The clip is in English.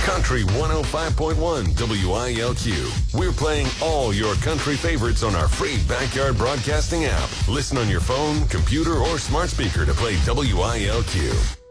Country 105.1 WILQ. We're playing all your country favorites on our free Backyard Broadcasting app. Listen on your phone, computer, or smart speaker to play WILQ.